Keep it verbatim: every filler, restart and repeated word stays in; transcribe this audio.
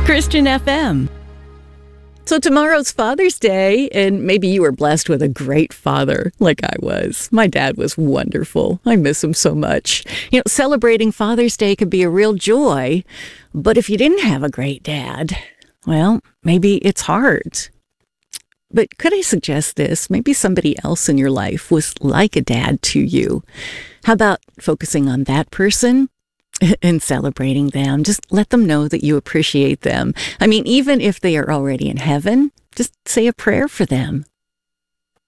Christian F M. So tomorrow's Father's Day, and maybe you were blessed with a great father like I was. My dad was wonderful. I miss him so much. You know, celebrating Father's Day could be a real joy, but if you didn't have a great dad, well, maybe it's hard. But could I suggest this? Maybe somebody else in your life was like a dad to you. How about focusing on that person and celebrating them? Just let them know that you appreciate them. I mean, even if they are already in heaven, just say a prayer for them.